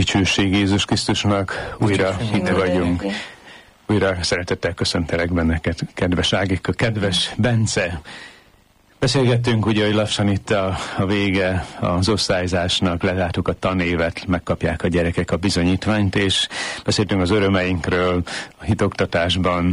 Dicsőség Jézus Krisztusnak, újra itt vagyunk. Újra szeretettel köszöntelek benneket, kedves Ágika, kedves Bence. Beszélgettünk ugye, hogy lassan itt a vége az osztályzásnak, lezártuk a tanévet, megkapják a gyerekek a bizonyítványt, és beszéltünk az örömeinkről, a hitoktatásban,